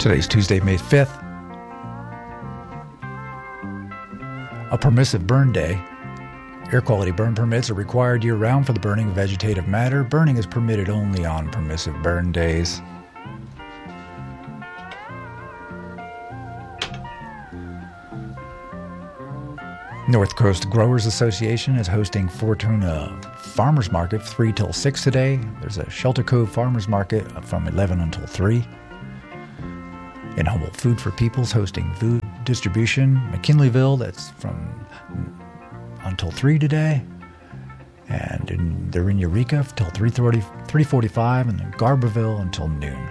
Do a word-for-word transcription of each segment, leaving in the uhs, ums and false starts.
Today's Tuesday, May fifth. A permissive burn day. Air quality burn permits are required year-round for the burning of vegetative matter. Burning is permitted only on permissive burn days. North Coast Growers Association is hosting Fortuna Farmers Market three till six today. There's a Shelter Cove Farmers Market from eleven until three. In Humboldt, Food for People's hosting food distribution. McKinleyville, that's from until three today. And in, they're in Eureka until three thirty, three forty-five, and in Garberville until noon.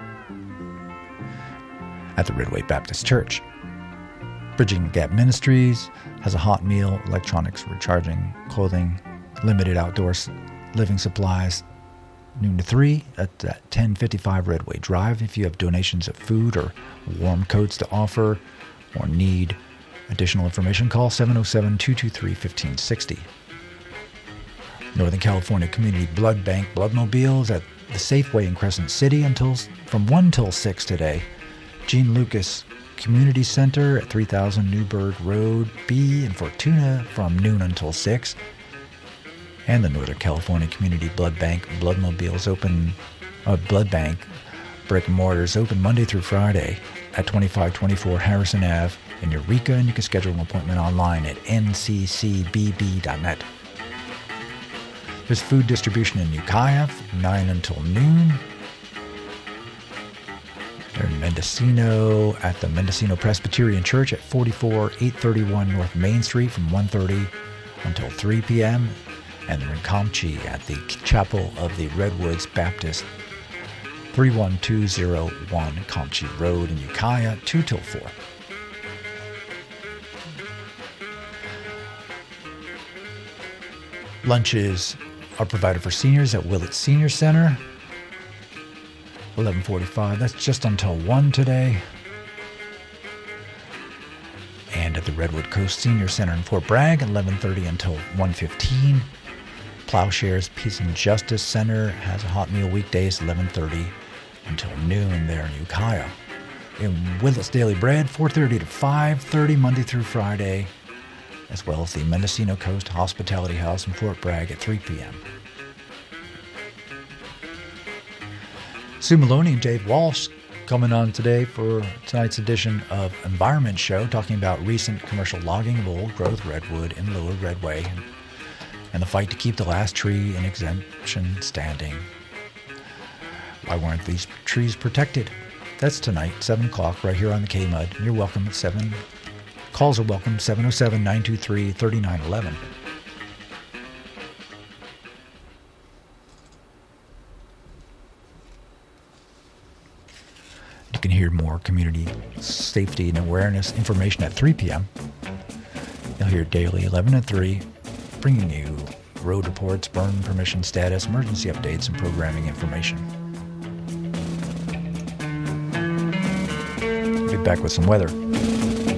At the Redway Baptist Church. Bridging the Gap Ministries has a hot meal, electronics, recharging, clothing, limited outdoor living supplies, noon to three at ten fifty-five Redway Drive. If you have donations of food or warm coats to offer or need additional information, call seven oh seven, two two three, one five six oh. Northern California Community Blood Bank Bloodmobiles at the Safeway in Crescent City until from one till six today. Gene Lucas Community Center at three thousand Newburgh Road B in Fortuna from noon until six. And the Northern California Community Blood Bank Bloodmobiles open, uh, Blood Bank brick and mortars open Monday through Friday at twenty-five twenty-four Harrison Avenue in Eureka, and you can schedule an appointment online at n c c b b dot net. There's food distribution in Ukiah from nine until noon. They're in Mendocino at the Mendocino Presbyterian Church at forty-four eight thirty-one North Main Street from one thirty until three p.m. And they're in Comchi at the Chapel of the Redwoods Baptist, three one two oh one Comchi Road in Ukiah, two till four. Lunches are provided for seniors at Willett Senior Center, eleven forty-five. That's just until one today. And at the Redwood Coast Senior Center in Fort Bragg, eleven thirty until one fifteen. Plowshares Peace and Justice Center has a hot meal weekdays, eleven thirty until noon there in Ukiah. In Willett's Daily Bread, four thirty to five thirty Monday through Friday, as well as the Mendocino Coast Hospitality House in Fort Bragg at three p.m. Sue Maloney and Dave Walsh coming on today for tonight's edition of Environment Show, talking about recent commercial logging of old-growth redwood in Lower Redway and, and the fight to keep the last tree in exemption standing. Why weren't these trees protected? That's tonight, seven o'clock, right here on the K-Mud. You're welcome at seven. Calls are welcome, seven oh seven, nine two three, three nine one one. You can hear more community safety and awareness information at three p.m. You'll hear daily eleven to three, bringing you road reports, burn permission status, emergency updates, and programming information. We'll be back with some weather.